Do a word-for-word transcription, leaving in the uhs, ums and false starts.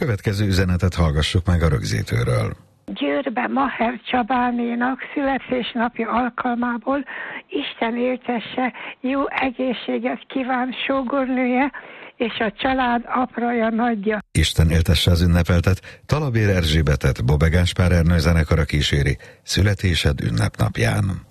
következő üzenetet hallgassuk meg a rögzítőről. Győrben Maher Csabánénak születésnapja alkalmából Isten éltesse, jó egészséget kíván sógornője és a család apraja nagyja. Isten éltesse az ünnepeltet, Talabér Erzsébetet Bobbe Gáspár Ernő zenekara kíséri születésed ünnepnapján.